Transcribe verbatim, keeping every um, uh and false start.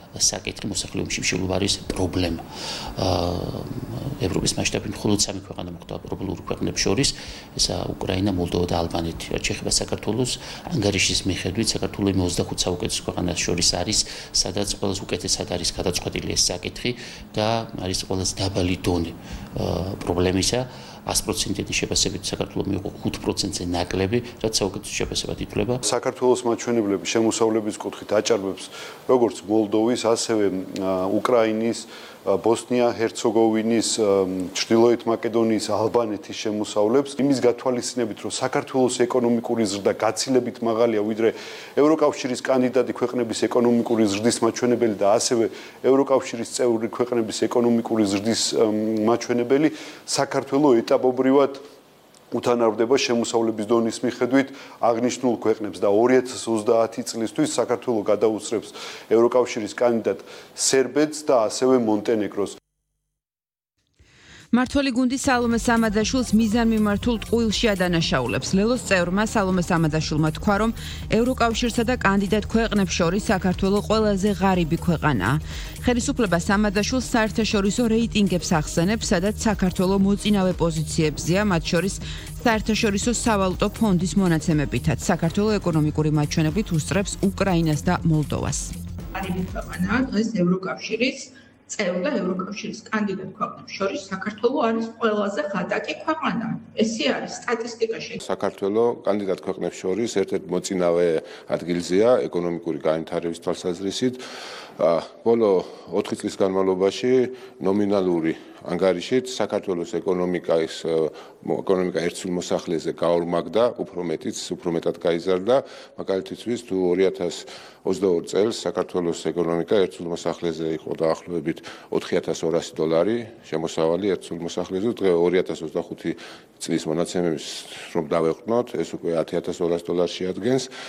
საკითხი მოსახლეობის შიმშილობა არის პრობლემა. ევროპის მასშტაბით მხოლოდ სამი ქვეყანა მოხდა პრობლემური ქვეყნებს შორის, ესა უკრაინა, მოლდოვა და ალბანეთი. რაც შეეხება საქართველოს, ანგარიშის მიხედვით საქართველოს ოცდახუთ საუკეთესო ქვეყანას შორის არის, სადაც ყველაზე უკეთესად არის გადაწყვეტილი ეს საკითხი და არის ყველაზე დაბალი დონე პრობლემისა. ას პროცენტიანი შეფასებით საქართველოს მიიღო ხუთ პროცენტზე ნაკლები, რაც საუკეთესო შეფასებად ითვლება. საქართველოს მაჩვენებლები შემოსავლების კუთხით აჭარბებს როგორც მოლდოვის, ასევე უკრაინის, ბოსნია-ჰერცეგოვინის, ჩრდილოეთ მაკედონიის, ალბანეთის შემოსავლებს. იმის გათვალისწინებით, რომ საქართველოს ეკონომიკური ზრდა გაცილებით მაღალია, ვიდრე ევროკავშირის კანდიდატი ქვეყნების ეკონომიკური ზრდის მაჩვენებელი და ასევე ევროკავშირის წევრი ქვეყნების ეკონომიკური ზრდის მაჩვენებელი, საქართველოს ეტაპობრივად უთანაბრდება შემოსავლების დონის მიხედვით აღნიშნულ ქვეყნებს და ორი ათას ოცდაათი წლისთვის საქართველოს გადაუსწრებს ევროკავშირის კანდიდატ სერბეთს და ასევე მონტენეგროს. მმართველი გუნდი სალომე სამადაშვილს მიზანმიმართულ ტყუილში ადანაშაულებს. ლელოს წევრმა სალომე სამადაშვილმა თქვა, რომ ევროკავშირსა და კანდიდატ ქვეყნებს შორის საქართველოს ყველაზე ღარიბი ქვეყანაა. ხელისუფლება სამადაშვილს საერთაშორისო რეიტინგებს ახსენებს, სადაც საქართველოს მოწინავე პოზიციებზეა, მათ შორის საერთაშორისო სავალუტო ფონდის მონაცემებითაც. საქართველოს ეკონომიკური მაჩვენებლით უსწრებს უკრაინას და მოლდოვას. ღარიბი ქვეყანაა დღეს ევროკავშირის წევრ და ევროკავშირის კანდიდატ ქვეყნებს შორის საქართველოს არის ყველაზე ღატაკი ქვეყანა. ესე არის სტატისტიკაში. საქართველოს კანდიდატ ქვეყნებს შორის ერთ-ერთ მოწინავე ადგილზეა ეკონომიკური განვითარების თვალსაზრისით. ბოლო ოთხი წლის განმავლობაში ნომინალური ანგარიშით საქართველოს ეკონომიკის ეკონომიკა ერთ სულ მოსახლეზე გაორმაგდა, უფრო მეტიც, უფრო მეტად გაიზარდა. მაგალითისთვის თუ ორი ათას ოცდაორი წელს საქართველოს ეკონომიკა ერთ სულ მოსახლეზე იყო დაახლოებით ოთხი ათას ორასი დოლარი შემოსავალი ერთ სულ მოსახლეზე, დღე ორი ათას ოცდახუთი წლის მონაცემების რომ დავეყრდნოთ, ეს უკვე ათი ათას ორასი დოლარს შეადგენს.